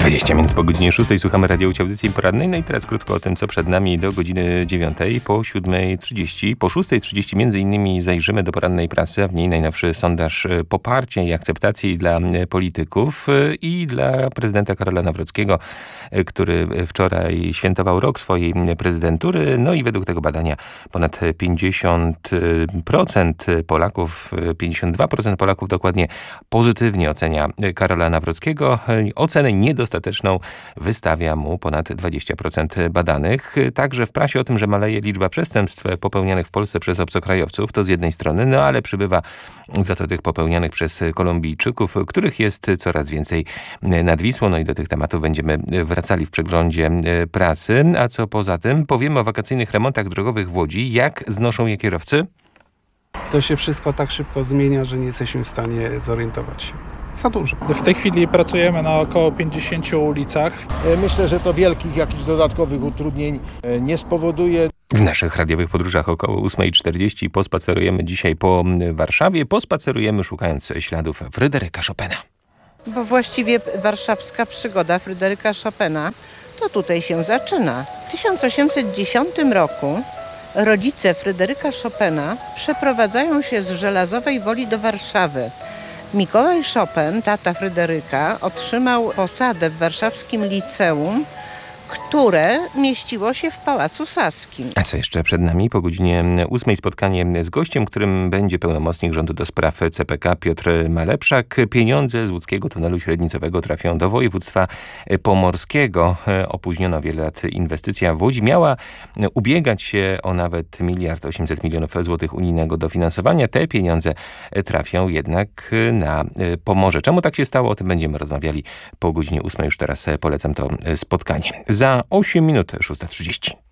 20 minut po godzinie 6 słuchamy radiołci audycji porannej. No i teraz krótko o tym, co przed nami do godziny 9, po 7:30, po 6:30 między innymi zajrzymy do porannej prasy, a w niej najnowszy sondaż poparcia i akceptacji dla polityków i dla prezydenta Karola Nawrockiego, który wczoraj świętował rok swojej prezydentury. No i według tego badania ponad 50% Polaków, 52% Polaków dokładnie pozytywnie ocenia Karola Nawrockiego. Ocenę niedostateczną wystawia mu ponad 20% badanych. Także w prasie o tym, że maleje liczba przestępstw popełnianych w Polsce przez obcokrajowców, to z jednej strony, no ale przybywa za to tych popełnianych przez Kolumbijczyków, których jest coraz więcej nad Wisłą. No i do tych tematów będziemy wracali w przeglądzie prasy. A co poza tym, powiemy o wakacyjnych remontach drogowych w Łodzi. Jak znoszą je kierowcy? To się wszystko tak szybko zmienia, że nie jesteśmy w stanie zorientować się. Za dużo. W tej chwili pracujemy na około 50 ulicach. Myślę, że to wielkich jakichś dodatkowych utrudnień nie spowoduje. W naszych radiowych podróżach około 8:40 pospacerujemy dzisiaj po Warszawie. Pospacerujemy szukając śladów Fryderyka Chopina. Bo właściwie warszawska przygoda Fryderyka Chopina to tutaj się zaczyna. W 1810 roku rodzice Fryderyka Chopina przeprowadzają się z Żelazowej Woli do Warszawy. Mikołaj Chopin, tata Fryderyka, otrzymał posadę w warszawskim liceum, które mieściło się w Pałacu Saskim. A co jeszcze przed nami? Po godzinie 8 spotkanie z gościem, którym będzie pełnomocnik rządu do spraw CPK Piotr Malepszak. Pieniądze z łódzkiego tunelu średnicowego trafią do województwa pomorskiego. Opóźniono wiele lat inwestycja w Łodzi. Miała ubiegać się o nawet 1,8 mld złotych unijnego dofinansowania. Te pieniądze trafią jednak na Pomorze. Czemu tak się stało? O tym będziemy rozmawiali po godzinie 8. Już teraz polecam to spotkanie. Za 8 minut 6:30.